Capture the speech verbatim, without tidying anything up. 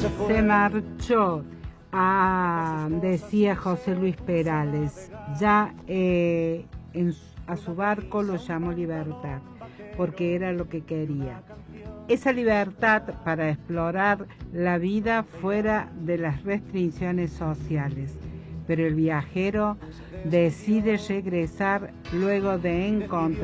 se marchó, a, decía José Luis Perales, ya eh, en, a su barco lo llamó libertad, porque era lo que quería. Esa libertad para explorar la vida fuera de las restricciones sociales, pero el viajero decide regresar luego de encontrar